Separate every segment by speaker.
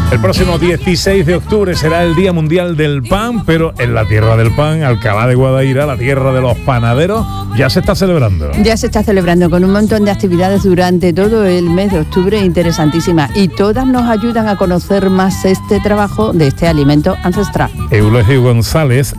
Speaker 1: El próximo 16 de octubre será el Día Mundial del Pan, pero en la tierra del pan, Alcalá de Guadaira, la tierra de los panaderos, ya se está celebrando.
Speaker 2: Ya se está celebrando con un montón de actividades durante todo el mes de octubre interesantísimas, y todas nos ayudan a conocer más este trabajo de este alimento ancestral.
Speaker 1: Eulogio González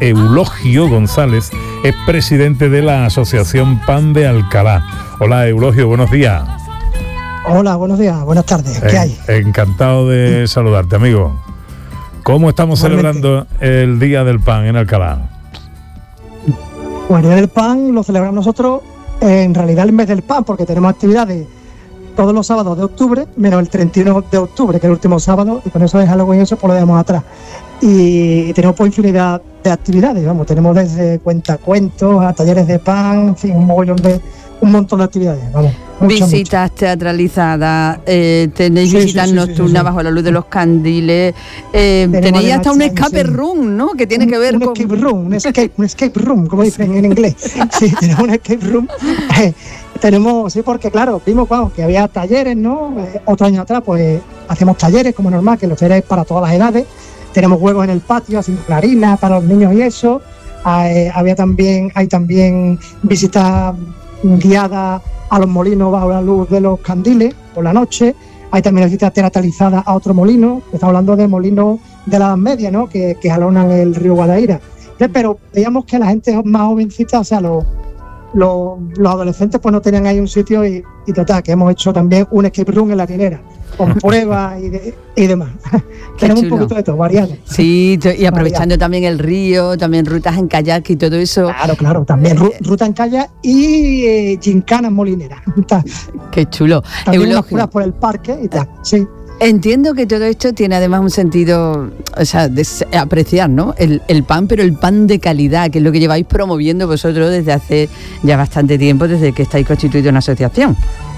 Speaker 1: es presidente de la Asociación Pan de Alcalá. Hola Eulogio, buenos días.
Speaker 3: Hola, buenos días, buenas tardes. ¿Qué hay?
Speaker 1: Encantado de saludarte, amigo. ¿Cómo estamos celebrando el Día del Pan en Alcalá?
Speaker 3: Pues el Día del Pan lo celebramos nosotros en realidad el mes del pan, porque tenemos actividades todos los sábados de octubre, menos el 31 de octubre, que es el último sábado, y con eso de Halloween eso pues lo dejamos atrás. Y tenemos pues infinidad de actividades, vamos, tenemos desde cuentacuentos a talleres de pan, en fin, un montón de actividades, vamos.
Speaker 2: Visitas teatralizadas, tenéis visitas nocturnas bajo la luz de los candiles, tenéis hasta un escape room, ¿no? Que tiene que ver con...
Speaker 3: Un escape room, como dicen en inglés. Sí, tenemos un escape room. Tenemos, sí, porque claro, vimos que había talleres, ¿no? Otro año atrás, pues, hacemos talleres, como normal, que los talleres para todas las edades. Tenemos juegos en el patio, haciendo clarinas para los niños y eso. Hay también visitas guiadas a los molinos bajo la luz de los candiles por la noche. Hay también visitas teatralizadas a otro molino, estamos hablando de molinos de la Edad Media, ¿no? que jalonan el río Guadaira. Pero veíamos que la gente más jovencita, o sea, los adolescentes pues no tenían ahí un sitio, y total, que hemos hecho también un escape room en la Tinera, con pruebas y demás. Tenemos chulo. Un poquito de todo, variado.
Speaker 2: Sí, y aprovechando también el río, también rutas en kayak y todo eso.
Speaker 3: Claro, también ruta en kayak y gincanas molineras.
Speaker 2: Qué chulo.
Speaker 3: También unas curas por el parque y tal, sí.
Speaker 2: Entiendo que todo esto tiene además un sentido, o sea, de apreciar, ¿no? El pan, pero el pan de calidad, que es lo que lleváis promoviendo vosotros desde hace ya bastante tiempo, desde que estáis constituidos una asociación.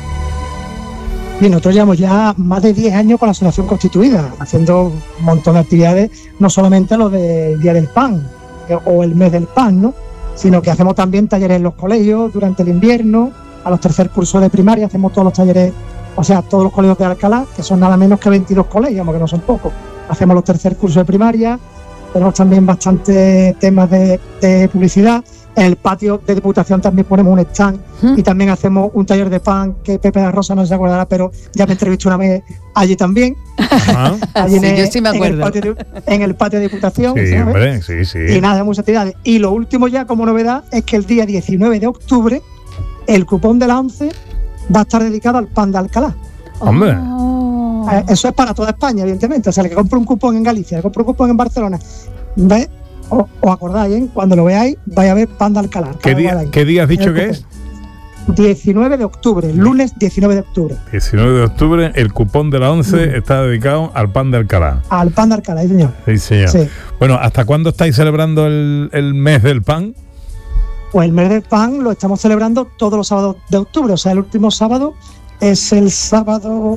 Speaker 3: Bien, nosotros llevamos ya más de 10 años con la asociación constituida, haciendo un montón de actividades, no solamente lo del Día del Pan o el mes del pan, ¿no? Sino que hacemos también talleres en los colegios durante el invierno, a los tercer cursos de primaria hacemos todos los talleres, o sea, todos los colegios de Alcalá, que son nada menos que 22 colegios, porque no son pocos. Hacemos los tercer cursos de primaria, tenemos también bastantes temas de publicidad. En el patio de Diputación también ponemos un stand y también hacemos un taller de pan, que Pepe de Rosa no se acordará, pero ya me entrevisté una vez allí también. Allí
Speaker 2: yo sí me acuerdo.
Speaker 3: En el patio de Diputación.
Speaker 1: Sí, hombre, sí.
Speaker 3: Y nada, muchas actividades. Y lo último ya como novedad es que el día 19 de octubre el cupón de la 11 va a estar dedicado al pan de Alcalá.
Speaker 1: ¡Hombre!
Speaker 3: Eso es para toda España, evidentemente. O sea, el que compre un cupón en Galicia, el que compre un cupón en Barcelona, ¿ves? Os acordáis, ¿eh? Cuando lo veáis, vais a ver pan de Alcalá.
Speaker 1: ¿Qué día has dicho que es?
Speaker 3: 19 de octubre, lunes 19 de octubre.
Speaker 1: 19 de octubre, el cupón de la 11 está dedicado al pan de Alcalá.
Speaker 3: Al pan de Alcalá, señor.
Speaker 1: Sí, señor. Sí. Bueno, ¿hasta cuándo estáis celebrando el mes del pan?
Speaker 3: Pues el mes del pan lo estamos celebrando todos los sábados de octubre. O sea, el último sábado es el sábado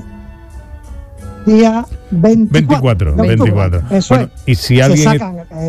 Speaker 3: día 24. Eso
Speaker 1: bueno,
Speaker 3: es.
Speaker 1: Y si alguien...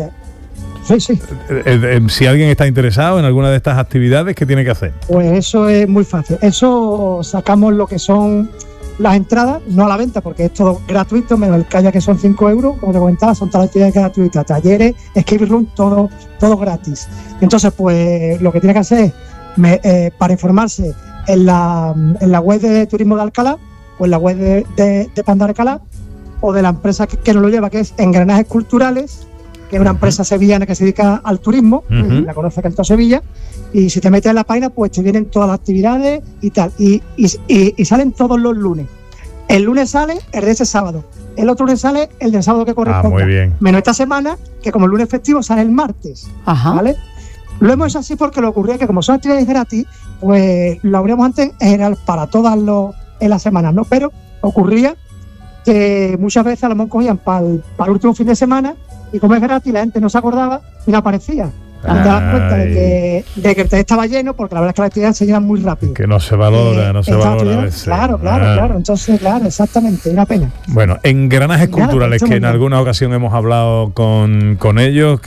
Speaker 3: Sí.
Speaker 1: Si alguien está interesado en alguna de estas actividades, ¿qué tiene que hacer?
Speaker 3: Pues eso es muy fácil. Eso sacamos lo que son las entradas, no a la venta, porque es todo gratuito, menos el kayak, que son 5 euros, como te comentaba, son todas las actividades gratuitas, talleres, escape room, todo gratis. Entonces, pues lo que tiene que hacer es, para informarse en la web de Turismo de Alcalá, o en la web de Pan de Alcalá, o de la empresa que nos lo lleva, que es Engranajes Culturales, que es una empresa sevillana que se dedica al turismo, la conoce que en toda Sevilla, y si te metes en la página, pues te vienen todas las actividades y tal, y salen todos los lunes. El lunes sale el de ese sábado, el otro lunes sale el del sábado que corresponde.
Speaker 1: Muy bien.
Speaker 3: Menos esta semana, que como el lunes festivo sale el martes.
Speaker 2: Ajá.
Speaker 3: ¿Vale? Lo hemos hecho así porque lo ocurría que como son actividades gratis, pues lo abríamos antes en general para todas en las semanas, ¿no? Pero ocurría que muchas veces a lo mejor cogían para el último fin de semana, y como es gratis la gente no se acordaba y no aparecía. Y te das cuenta de que el taller estaba lleno, porque la verdad es que las actividades se llenan muy rápido.
Speaker 1: Que no se valora, no se valora a veces.
Speaker 3: Claro. Entonces, claro, exactamente, una pena.
Speaker 1: Bueno, Engranajes Culturales, que en alguna ocasión hemos hablado con ellos,